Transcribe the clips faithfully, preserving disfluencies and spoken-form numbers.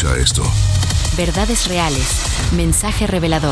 Escucha esto. Verdades reales. Mensaje revelador.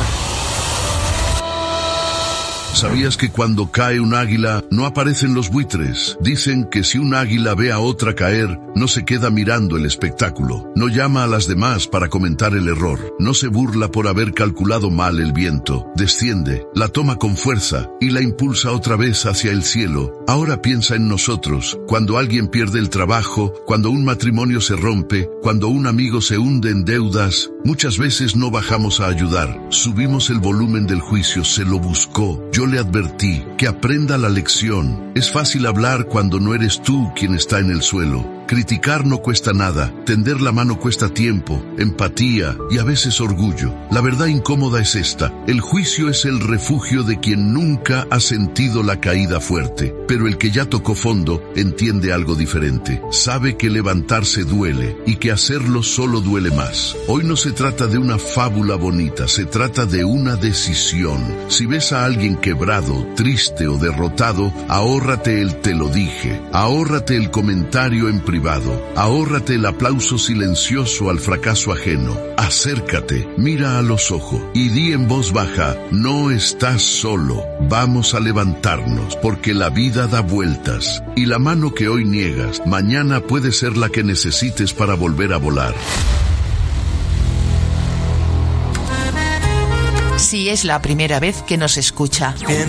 ¿Sabías que cuando cae un águila no aparecen los buitres? Dicen que si un águila ve a otra caer, no se queda mirando el espectáculo, no llama a las demás para comentar el error, no se burla por haber calculado mal el viento, desciende, la toma con fuerza y la impulsa otra vez hacia el cielo. Ahora piensa en nosotros, cuando alguien pierde el trabajo, cuando un matrimonio se rompe, cuando un amigo se hunde en deudas, muchas veces no bajamos a ayudar, subimos el volumen del juicio, se lo buscó. Yo le advertí que aprenda la lección. Es fácil hablar cuando no eres tú quien está en el suelo. Criticar no cuesta nada, tender la mano cuesta tiempo, empatía y a veces orgullo. La verdad incómoda es esta: el juicio es el refugio de quien nunca ha sentido la caída fuerte, pero el que ya tocó fondo entiende algo diferente. Sabe que levantarse duele y que hacerlo solo duele más. Hoy no se trata de una fábula bonita, se trata de una decisión. Si ves a alguien quebrado, triste o derrotado, ahórrate el "te lo dije", ahórrate el comentario en privado, ahórrate el aplauso silencioso al fracaso ajeno. Acércate, mira a los ojos y di en voz baja: no estás solo, vamos a levantarnos, porque la vida da vueltas, y la mano que hoy niegas, mañana puede ser la que necesites para volver a volar. Si es la primera vez que nos escucha.